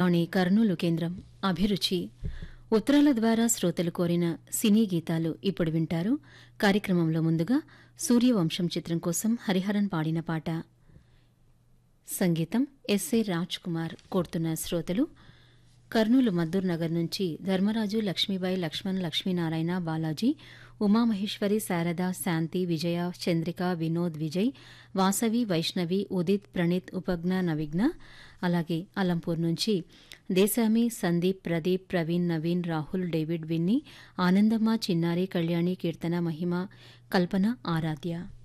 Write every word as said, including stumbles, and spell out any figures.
ఆకాశవాణి కర్నూలు కేంద్రం అభిరుచి ఉత్తరాల ద్వారా శ్రోతలు కోరిన సినీ గీతాలు ఇప్పుడు వింటారు. కార్యక్రమంలో ముందుగా సూర్యవంశం చిత్రం కోసం హరిహరన్ పాడిన పాట. సంగీతం ఎస్ఏ రాజ్ కుమార్. కోరుతున్న శ్రోతలు కర్నూలు మద్దూర్ నగర్ నుంచి ధర్మరాజు, లక్ష్మీబాయి, లక్ష్మణ్, లక్ష్మీనారాయణ, బాలాజీ, ఉమామహేశ్వరి, శారద, శాంతి, విజయ, చంద్రిక, వినోద్, విజయ్, వాసవి, వైష్ణవి, ఉదిత్, ప్రణీత్, ఉపజ్ఞ, నవిఘ్న. అలాగే అలంపూర్ నుంచి దేశామి, సందీప్, ప్రదీప్, ప్రవీణ్, నవీన్, రాహుల్, డేవిడ్, విన్నీ, ఆనందమ్మ, చిన్నారి, కళ్యాణి, కీర్తన, మహిమ, కల్పన, ఆరాధ్య.